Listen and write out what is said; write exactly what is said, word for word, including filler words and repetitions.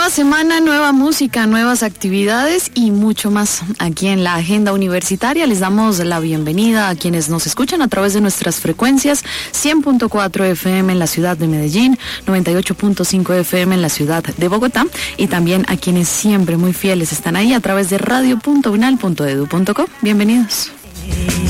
Nueva semana, nueva música, nuevas actividades y mucho más aquí en la Agenda Universitaria. Les damos la bienvenida a quienes nos escuchan a través de nuestras frecuencias cien punto cuatro F M en la ciudad de Medellín, noventa y ocho punto cinco F M en la ciudad de Bogotá y también a quienes siempre muy fieles están ahí a través de radio punto unal punto edu punto co. Bienvenidos.